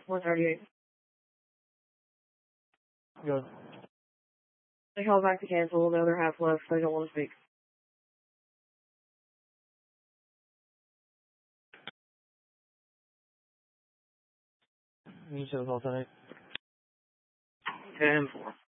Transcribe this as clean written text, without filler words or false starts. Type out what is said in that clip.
138. Good. They called back to cancel. The other half left. They don't want to speak. You said call tonight. 10-4.